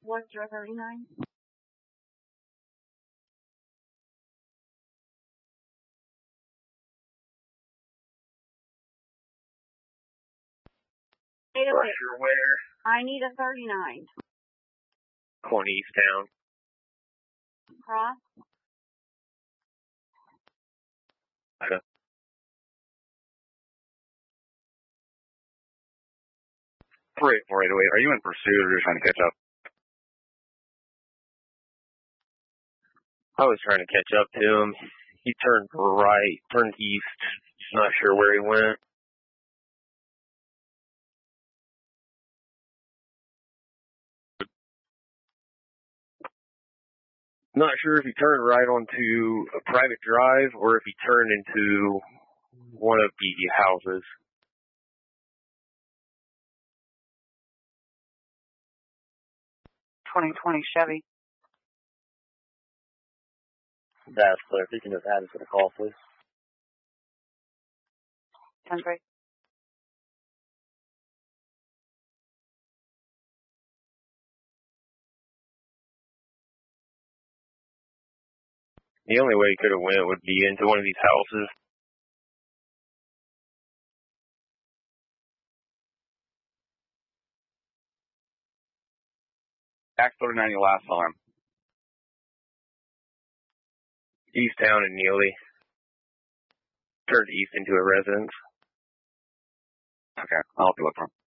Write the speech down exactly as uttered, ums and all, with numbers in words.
What's your thirty-nine? Wait a minute. Pressure where? I need a thirty-nine. Corn East Town. Cross? Okay. three eight four eight oh eight. Are you in pursuit or just trying to catch up? I was trying to catch up to him. He turned right, turned east. Not sure where he went. Not sure if he turned right onto a private drive or if he turned into one of the houses. twenty twenty Chevy. That's clear. If you can just add us to the call, please. ten three. The only way he could have went would be into one of these houses. Act thirty-nine, your last alarm. East Town and Neely. Turned east into a residence. Okay, I'll have to look for him.